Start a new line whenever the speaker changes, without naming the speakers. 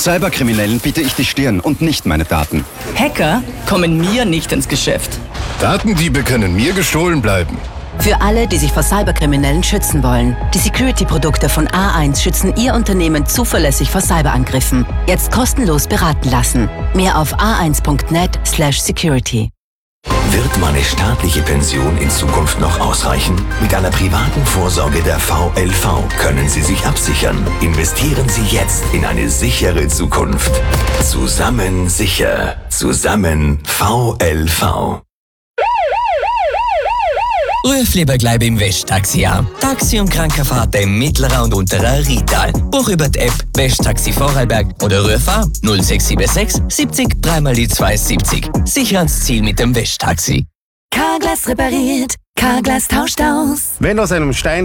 Cyberkriminellen biete ich die Stirn und nicht meine Daten.
Hacker kommen mir nicht ins Geschäft.
Datendiebe können mir gestohlen bleiben.
Für alle, die sich vor Cyberkriminellen schützen wollen. Die Security-Produkte von A1 schützen Ihr Unternehmen zuverlässig vor Cyberangriffen. Jetzt kostenlos beraten lassen. Mehr auf a1.net/security.
Wird meine staatliche Pension in Zukunft noch ausreichen? Mit einer privaten Vorsorge der VLV können Sie sich absichern. Investieren Sie jetzt in eine sichere Zukunft. Zusammen sicher. Zusammen VLV.
Ruf lieber gleich beim Westtaxi an. Taxi- und Krankenfahrten im mittleren und unteren Rital. Buch über die App Westtaxi Vorarlberg oder ruf an 0676 70 3x270. Sicher ans Ziel mit dem Westtaxi.
Carglass repariert, Carglass tauscht aus.
Wenn aus einem Stein